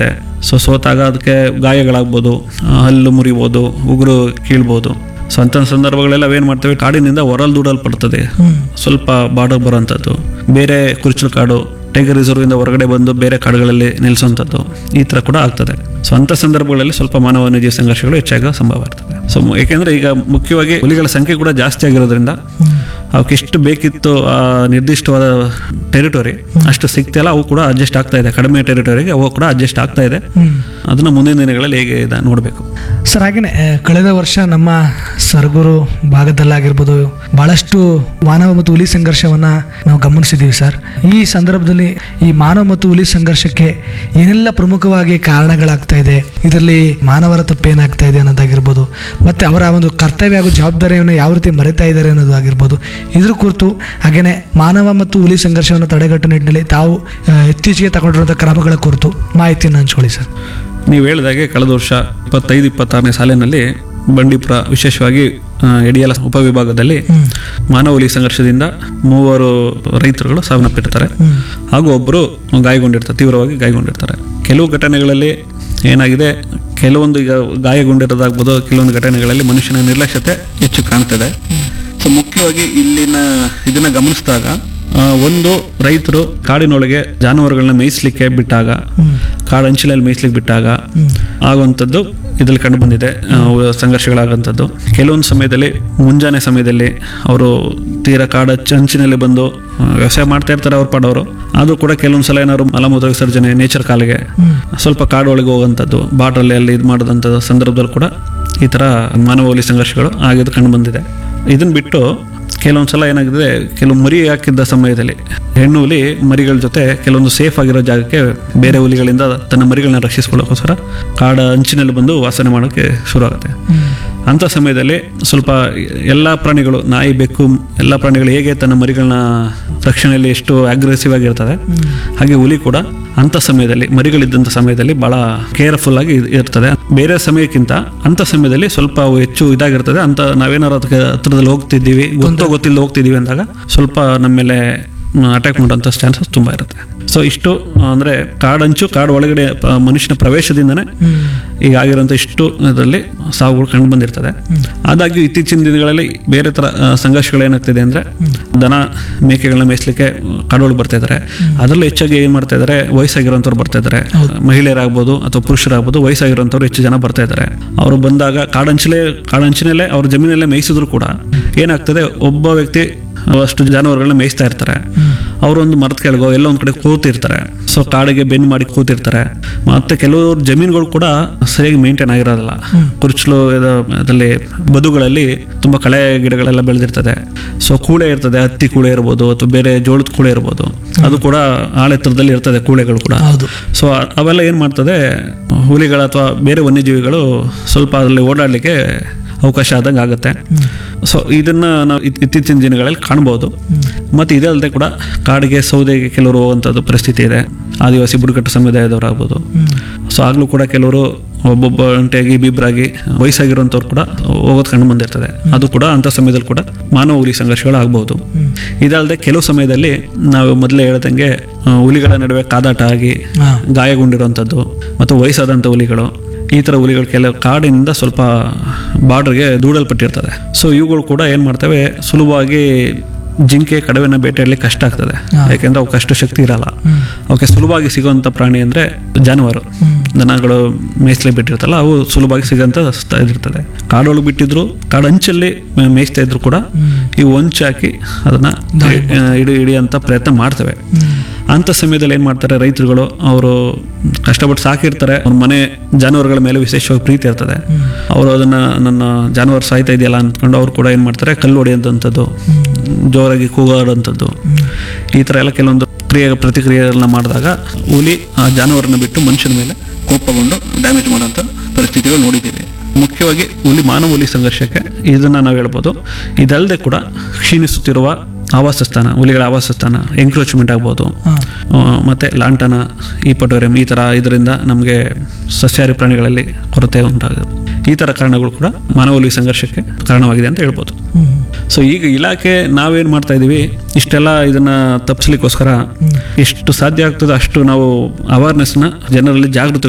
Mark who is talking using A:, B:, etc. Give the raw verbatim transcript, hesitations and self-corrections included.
A: ಇರುತ್ತೆ. ಸೊ ಸೋತಾಗ ಅದಕ್ಕೆ ಗಾಯಗಳಾಗ್ಬೋದು, ಹಲ್ಲು ಮುರಿಬೋದು, ಉಗುರು ಕೀಳ್ಬೋದು. ಸೊ ಅಂಥ ಸಂದರ್ಭಗಳೆಲ್ಲ ಏನು ಮಾಡ್ತೇವೆ, ಕಾಡಿನಿಂದ ಹೊರಲ್ ದೂಡಲ್ಪಡ್ತದೆ, ಸ್ವಲ್ಪ ಬಾರ್ಡರ್ ಬರೋಂಥದ್ದು. ಬೇರೆ ಕುರುಚಲು ಕಾಡು, ಟೈಗರ್ ರಿಸರ್ವ್ ಇಂದ ಹೊರಗಡೆ ಬಂದು ಬೇರೆ ಕಾಡುಗಳಲ್ಲಿ ನಿಲ್ಲಿಸುವಂಥದ್ದು ಈ ಥರ ಕೂಡ ಆಗ್ತದೆ. ಸೊ ಅಂಥ ಸಂದರ್ಭಗಳಲ್ಲಿ ಸ್ವಲ್ಪ ಮಾನವ ವನ್ಯಜೀವಿ ಸಂಘರ್ಷಗಳು ಹೆಚ್ಚಾಗೋ ಸಂಭವ ಇರ್ತದೆ. ಸೊ ಯಾಕೆಂದ್ರೆ ಈಗ ಮುಖ್ಯವಾಗಿ ಹುಲಿಗಳ ಸಂಖ್ಯೆ ಕೂಡ ಜಾಸ್ತಿ ಆಗಿರೋದ್ರಿಂದ ಅವಕ್ಕೆ ಎಷ್ಟು ಬೇಕಿತ್ತು ಆ ನಿರ್ದಿಷ್ಟವಾದ ಟೆರಿಟರಿ ಅಷ್ಟು ಸಿಗ್ತಿಲ್ಲ. ಅವು ಕೂಡ ಅಡ್ಜಸ್ಟ್ ಆಗ್ತಾ ಇದೆ, ಕಡಿಮೆ ಟೆರಿಟರಿಗೆ ಅವು ಕೂಡ ಅಡ್ಜಸ್ಟ್ ಆಗ್ತಾ ಇದೆ. ಅದನ್ನ ಮುಂದಿನ ದಿನಗಳಲ್ಲಿ ಹೇಗೆ ಇದೆ ನೋಡಬೇಕು.
B: ಸರ್, ಹಾಗೆಯೇ ಕಳೆದ ವರ್ಷ ನಮ್ಮ ಸರಗೂರು ಭಾಗದಲ್ಲಾಗಿರ್ಬೋದು ಬಹಳಷ್ಟು ಮಾನವ ಮತ್ತು ಹುಲಿ ಸಂಘರ್ಷವನ್ನ ನಾವು ಗಮನಿಸಿದ್ದೀವಿ ಸರ್. ಈ ಸಂದರ್ಭದಲ್ಲಿ ಈ ಮಾನವ ಮತ್ತು ಹುಲಿ ಸಂಘರ್ಷಕ್ಕೆ ಏನೆಲ್ಲ ಪ್ರಮುಖವಾಗಿ ಕಾರಣಗಳಾಗ್ತಾ ಇದೆ, ಇದರಲ್ಲಿ ಮಾನವರ ತಪ್ಪೇನಾಗ್ತಾ ಇದೆ ಅನ್ನೋದಾಗಿರ್ಬೋದು, ಮತ್ತೆ ಅವರ ಒಂದು ಕರ್ತವ್ಯ ಹಾಗೂ ಜವಾಬ್ದಾರಿಯನ್ನು ಯಾವ ರೀತಿ ಮರೆತಾ ಇದ್ದಾರೆ ಅನ್ನೋದಾಗಿರ್ಬೋದು, ಇದ್ರ ಕುರಿತು ಹಾಗೇನೆ ಮಾನವ ಮತ್ತು ಹುಲಿ ಸಂಘರ್ಷವನ್ನು ತಡೆಗಟ್ಟುವ ನಿಟ್ಟಿನಲ್ಲಿ ತಾವು ಇತ್ತೀಚೆಗೆ ತಗೊಂಡಿರುವಂತಹ ಕ್ರಮಗಳ ಕುರಿತು ಮಾಹಿತಿಯನ್ನು ಹಂಚ್ಕೊಳ್ಳಿ ಸರ್.
A: ನೀವು ಹೇಳಿದಾಗೆ ಕಳೆದ ವರ್ಷ ಇಪ್ಪತ್ತೈದು ಇಪ್ಪತ್ತಾರನೇ ಸಾಲಿನಲ್ಲಿ ಬಂಡೀಪುರ ವಿಶೇಷವಾಗಿ ಎಡಿಯಾಲ ಉಪವಿಭಾಗದಲ್ಲಿ ಮಾನವ ಹುಲಿ ಸಂಘರ್ಷದಿಂದ ಮೂವರು ರೈತರುಗಳು ಸಾವನ್ನಪ್ಪಿರ್ತಾರೆ ಹಾಗೂ ಒಬ್ಬರು ಗಾಯಗೊಂಡಿರ್ತಾರೆ, ತೀವ್ರವಾಗಿ ಗಾಯಗೊಂಡಿರ್ತಾರೆ. ಕೆಲವು ಘಟನೆಗಳಲ್ಲಿ ಏನಾಗಿದೆ, ಕೆಲವೊಂದು ಈಗ ಗಾಯಗೊಂಡಿರೋದಾಗ್ಬೋದು, ಕೆಲವೊಂದು ಘಟನೆಗಳಲ್ಲಿ ಮನುಷ್ಯನ ನಿರ್ಲಕ್ಷ್ಯತೆ ಹೆಚ್ಚು ಕಾಣ್ತದೆ. ಸೊ ಮುಖ್ಯವಾಗಿ ಇಲ್ಲಿನ ಇದನ್ನ ಗಮನಿಸಿದಾಗ ಒಂದು ರೈತರು ಕಾಡಿನೊಳಗೆ ಜಾನುವಾರುಗಳನ್ನ ಮೇಯಿಸ್ಲಿಕ್ಕೆ ಬಿಟ್ಟಾಗ, ಕಾಡಂಚಿನಲ್ಲಿ ಮೇಯಿಸ್ಲಿಕ್ಕೆ ಬಿಟ್ಟಾಗ ಆಗುವಂಥದ್ದು ಇದ್ರಲ್ಲಿ ಕಂಡು ಬಂದಿದೆ ಸಂಘರ್ಷಗಳಾಗುವಂಥದ್ದು. ಕೆಲವೊಂದು ಸಮಯದಲ್ಲಿ ಮುಂಜಾನೆ ಸಮಯದಲ್ಲಿ ಅವರು ತೀರಾ ಕಾಡ ಅಂಚಿನಲ್ಲಿ ಬಂದು ವ್ಯವಸಾಯ ಮಾಡ್ತಾ ಇರ್ತಾರೆ ಅವ್ರ ಪಾಡವರು. ಆದ್ರೂ ಕೂಡ ಕೆಲವೊಂದು ಸಲ ಏನಾದ್ರು ಮಲಮೂತ್ರ ವಿಸರ್ಜನೆ ನೇಚರ್ ಕಾಲಿಗೆ ಸ್ವಲ್ಪ ಕಾಡೊಳಗೆ ಹೋಗುವಂಥದ್ದು, ಬಾಟಲ್ಲಿ ಅಲ್ಲಿ ಇದು ಮಾಡೋದಂಥ ಸಂದರ್ಭದಲ್ಲಿ ಕೂಡ ಈ ತರ ಮಾನವ ಹುಲಿ ಸಂಘರ್ಷಗಳು ಆಗಿದ್ದು ಕಂಡು ಬಂದಿದೆ. ಇದನ್ನ ಬಿಟ್ಟು ಕೆಲವೊಂದ್ಸಲ ಏನಾಗಿದೆ, ಕೆಲವು ಮರಿ ಹಾಕಿದ್ದ ಸಮಯದಲ್ಲಿ ಹೆಣ್ಣು ಹುಲಿ ಮರಿಗಳ ಜೊತೆ ಕೆಲವೊಂದು ಸೇಫ್ ಆಗಿರೋ ಜಾಗಕ್ಕೆ ಬೇರೆ ಹುಲಿಗಳಿಂದ ತನ್ನ ಮರಿಗಳನ್ನ ರಕ್ಷಿಸ್ಕೊಳ್ಳೋಕ್ಕೋಸ್ಕರ ಕಾಡ ಅಂಚಿನಲ್ಲಿ ಬಂದು ವಾಸನೆ ಮಾಡೋಕ್ಕೆ ಶುರು ಆಗುತ್ತೆ. ಅಂಥ ಸಮಯದಲ್ಲಿ ಸ್ವಲ್ಪ ಎಲ್ಲ ಪ್ರಾಣಿಗಳು, ನಾಯಿ, ಬೆಕ್ಕು, ಎಲ್ಲ ಪ್ರಾಣಿಗಳು ಹೇಗೆ ತನ್ನ ಮರಿಗಳನ್ನ ರಕ್ಷಣೆಯಲ್ಲಿ ಎಷ್ಟು ಅಗ್ರೆಸಿವ್ ಆಗಿರ್ತದೆ, ಹಾಗೆ ಹುಲಿ ಕೂಡ ಅಂಥ ಸಮಯದಲ್ಲಿ ಮರಿಗಳಿದ್ದಂಥ ಸಮಯದಲ್ಲಿ ಬಹಳ ಕೇರ್ಫುಲ್ ಆಗಿ ಇರ್ತದೆ. ಬೇರೆ ಸಮಯಕ್ಕಿಂತ ಅಂಥ ಸಮಯದಲ್ಲಿ ಸ್ವಲ್ಪ ಹೆಚ್ಚು ಇದಾಗಿರ್ತದೆ. ಅಂತ ನಾವೇನಾದ್ರು ಅದಕ್ಕೆ ಹತ್ರದಲ್ಲಿ ಹೋಗ್ತಿದ್ದೀವಿ, ಗೊತ್ತೋ ಗೊತ್ತಿಲ್ಲದೆ ಹೋಗ್ತಿದ್ದೀವಿ ಅಂದಾಗ ಸ್ವಲ್ಪ ನಮ್ಮ ಮೇಲೆ ಅಟ್ಯಾಕ್ ಮಾಡುವಂಥ ಚಾನ್ಸಸ್ ತುಂಬ ಇರುತ್ತೆ. ಸೊ ಇಷ್ಟು ಅಂದರೆ ಕಾಡಂಚು, ಕಾಡು ಒಳಗಡೆ ಮನುಷ್ಯನ ಪ್ರವೇಶದಿಂದನೇ ಈಗ ಆಗಿರೋಂಥ ಇಷ್ಟು ಇದರಲ್ಲಿ ಸಾವುಗಳು ಕಂಡು ಬಂದಿರ್ತದೆ. ಆದಾಗ್ಯೂ ಇತ್ತೀಚಿನ ದಿನಗಳಲ್ಲಿ ಬೇರೆ ಥರ ಸಂಘರ್ಷಗಳು ಏನಾಗ್ತಿದೆ ಅಂದರೆ, ದನ ಮೇಕೆಗಳನ್ನ ಮೇಯಿಸ್ಲಿಕ್ಕೆ ಕಾಡೊಳಗೆ ಬರ್ತಾ ಇದ್ದಾರೆ. ಅದರಲ್ಲೂ ಹೆಚ್ಚಾಗಿ ಏನು ಮಾಡ್ತಾ ಇದ್ದಾರೆ, ವಯಸ್ಸಾಗಿರೋಂಥವ್ರು ಬರ್ತಾ ಇದ್ದಾರೆ, ಮಹಿಳೆಯರಾಗ್ಬೋದು ಅಥವಾ ಪುರುಷರಾಗ್ಬೋದು, ವಯಸ್ಸಾಗಿರೋಂಥವ್ರು ಹೆಚ್ಚು ಜನ ಬರ್ತಾ ಇದ್ದಾರೆ. ಅವರು ಬಂದಾಗ ಕಾಡಂಚಲೇ ಕಾಡಂಚಿನಲ್ಲೇ ಅವ್ರ ಜಮೀನಲ್ಲೇ ಮೇಯಿಸಿದ್ರು ಕೂಡ ಏನಾಗ್ತದೆ, ಒಬ್ಬ ವ್ಯಕ್ತಿ ಅಷ್ಟು ಜಾನುವಾರುಗಳನ್ನ ಮೇಯಿಸ್ತಾ ಇರ್ತಾರೆ. ಅವರೊಂದು ಮರದ ಕೆಳಗೋ ಎಲ್ಲ ಒಂದ್ ಕಡೆ ಕೂತಿರ್ತಾರೆ. ಸೊ ಕಾಡಿಗೆ ಬೆನ್ನು ಮಾಡಿ ಕೂತಿರ್ತಾರೆ. ಮತ್ತೆ ಕೆಲವರು ಜಮೀನುಗಳು ಕೂಡ ಸರಿಯಾಗಿ ಮೇಂಟೈನ್ ಆಗಿರೋದಿಲ್ಲ. ಕುರುಚಲು ಅದರಲ್ಲಿ ಬದುಗಳಲ್ಲಿ ತುಂಬಾ ಕಳೆ ಗಿಡಗಳೆಲ್ಲ ಬೆಳೆದಿರ್ತದೆ. ಸೊ ಕೂಳೆ ಇರ್ತದೆ, ಹತ್ತಿ ಕೂಳೆ ಇರ್ಬೋದು ಅಥವಾ ಬೇರೆ ಜೋಳದ ಕೂಳೆ ಇರ್ಬೋದು, ಅದು ಕೂಡ ಆಳೆತ್ತರದಲ್ಲಿ ಇರ್ತದೆ ಕೂಳೆಗಳು ಕೂಡ. ಸೊ ಅವೆಲ್ಲ ಏನ್ ಮಾಡ್ತದೆ, ಹುಲಿಗಳು ಅಥವಾ ಬೇರೆ ವನ್ಯಜೀವಿಗಳು ಸ್ವಲ್ಪ ಅದರಲ್ಲಿ ಓಡಾಡ್ಲಿಕ್ಕೆ ಅವಕಾಶ ಆದಂಗೆ ಆಗುತ್ತೆ. ಸೊ ಇದನ್ನ ನಾವು ಇತ್ತೀಚಿನ ದಿನಗಳಲ್ಲಿ ಕಾಣ್ಬೋದು. ಮತ್ತೆ ಇದೇ ಅಲ್ಲದೆ ಕೂಡ ಕಾಡಿಗೆ ಸೌದೆಗೆ ಕೆಲವರು ಹೋಗುವಂಥದ್ದು ಪರಿಸ್ಥಿತಿ ಇದೆ, ಆದಿವಾಸಿ ಬುಡಕಟ್ಟು ಸಮುದಾಯದವರಾಗ್ಬೋದು. ಸೊ ಆಗ್ಲೂ ಕೂಡ ಕೆಲವರು ಒಬ್ಬೊಬ್ಬ ಗಂಟೆಯಾಗಿ ಬಿಬ್ರಾಗಿ ವಯಸ್ಸಾಗಿರುವಂಥವ್ರು ಕೂಡ ಹೋಗೋದು ಕಂಡು ಬಂದಿರ್ತದೆ. ಅದು ಕೂಡ ಅಂಥ ಸಮಯದಲ್ಲಿ ಕೂಡ ಮಾನವ ಹುಲಿ ಸಂಘರ್ಷಗಳು ಆಗ್ಬಹುದು. ಇದಲ್ಲದೆ ಕೆಲವು ಸಮಯದಲ್ಲಿ ನಾವು ಮೊದಲೇ ಹೇಳ್ದಂಗೆ ಹುಲಿಗಳ ನಡುವೆ ಕಾದಾಟ ಆಗಿ ಗಾಯಗೊಂಡಿರುವಂಥದ್ದು ಮತ್ತು ವಯಸ್ಸಾದಂಥ ಹುಲಿಗಳು, ಈ ಥರ ಹುಲಿಗಳು ಕೆಲವು ಕಾಡಿನಿಂದ ಸ್ವಲ್ಪ ಬಾರ್ಡರ್ಗೆ ದೂಡಲ್ಪಟ್ಟಿರ್ತದೆ. ಸೊ ಇವುಗಳು ಕೂಡ ಏನು ಮಾಡ್ತವೆ, ಸುಲಭವಾಗಿ ಜಿಂಕೆ ಕಡವೆನ ಬೇಟೆಯಾಡಲಿಕ್ಕೆ ಕಷ್ಟ ಆಗ್ತದೆ. ಯಾಕೆಂದ್ರೆ ಅವಕ್ಕೆ ಅಷ್ಟು ಶಕ್ತಿ ಇರಲ್ಲ. ಅವಕ್ಕೆ ಸುಲಭವಾಗಿ ಸಿಗುವಂಥ ಪ್ರಾಣಿ ಅಂದರೆ ಜಾನುವಾರು, ದನಗಳು ಮೇಯಿಸ್ಲಿಕ್ಕೆ ಬಿಟ್ಟಿರ್ತಲ್ಲ, ಅವು ಸುಲಭವಾಗಿ ಸಿಗೋಂಥ ಇದಿರ್ತದೆ. ಕಾಡೊಳಗೆ ಬಿಟ್ಟಿದ್ರು, ಕಾಡಂಚಲ್ಲಿ ಮೇಯಿಸ್ತಾ ಇದ್ರು ಕೂಡ ಇವು ಹೊಂಚು ಹಾಕಿ ಅದನ್ನ ಹಿಡಿ ಹಿಡಿಯಂತ ಪ್ರಯತ್ನ ಮಾಡ್ತವೆ. ಅಂಥ ಸಮಯದಲ್ಲಿ ಏನು ಮಾಡ್ತಾರೆ ರೈತರುಗಳು, ಅವರು ಕಷ್ಟಪಟ್ಟು ಸಾಕಿರ್ತಾರೆ, ಅವ್ರ ಮನೆ ಜಾನುವಾರುಗಳ ಮೇಲೆ ವಿಶೇಷವಾಗಿ ಪ್ರೀತಿ ಇರ್ತದೆ. ಅವರು ಅದನ್ನ ನನ್ನ ಜಾನುವಾರು ಸಾಯ್ತಾ ಇದೆಯಲ್ಲ ಅಂದ್ಕೊಂಡು ಅವ್ರು ಕೂಡ ಏನು ಮಾಡ್ತಾರೆ, ಕಲ್ಲು ಹೊಡೆಯುವಂಥದ್ದು, ಜೋರಾಗಿ ಕೂಗಾಡುವಂಥದ್ದು, ಈ ಥರ ಎಲ್ಲ ಕೆಲವೊಂದು ಕ್ರಿಯೆ ಪ್ರತಿಕ್ರಿಯೆಗಳನ್ನ ಮಾಡಿದಾಗ ಹುಲಿ ಆ ಜಾನುವಾರನ್ನ ಬಿಟ್ಟು ಮನುಷ್ಯನ ಮೇಲೆ ಕೋಪಗೊಂಡು ಡ್ಯಾಮೇಜ್ ಮಾಡುವಂಥ ಪರಿಸ್ಥಿತಿಗಳು ನೋಡಿದ್ದೀವಿ. ಮುಖ್ಯವಾಗಿ ಹುಲಿ ಮಾನವ ಹುಲಿ ಸಂಘರ್ಷಕ್ಕೆ ಇದನ್ನ ನಾವು ಹೇಳ್ಬೋದು. ಇದಲ್ಲದೆ ಕೂಡ ಕ್ಷೀಣಿಸುತ್ತಿರುವ ಆವಾಸ ಸ್ಥಾನ, ಹುಲಿಗಳ ಆವಾಸ ಸ್ಥಾನ, ಎಂಕ್ರೋಚ್ಮೆಂಟ್ ಆಗ್ಬೋದು, ಮತ್ತೆ ಲಾಂಟನ, ಈ ಪಟೋರಿಯಂ, ಈ ತರ ಇದರಿಂದ ನಮಗೆ ಸಸ್ಯಾಹಾರಿ ಪ್ರಾಣಿಗಳಲ್ಲಿ ಕೊರತೆ ಉಂಟಾಗುತ್ತೆ. ಈ ತರ ಕಾರಣಗಳು ಕೂಡ ಮಾನವ ಹುಲಿ ಸಂಘರ್ಷಕ್ಕೆ ಕಾರಣವಾಗಿದೆ ಅಂತ ಹೇಳ್ಬೋದು. ಸೊ ಈಗ ಇಲಾಖೆ ನಾವೇನ್ ಮಾಡ್ತಾ ಇದೀವಿ, ಇಷ್ಟೆಲ್ಲ ಇದನ್ನ ತಪ್ಪಿಸ್ಲಿಕ್ಕೋಸ್ಕರ ಎಷ್ಟು ಸಾಧ್ಯ ಆಗ್ತದೆ ಅಷ್ಟು ನಾವು ಅವೇರ್ನೆಸ್ನ ಜನರಲ್ಲಿ ಜಾಗೃತಿ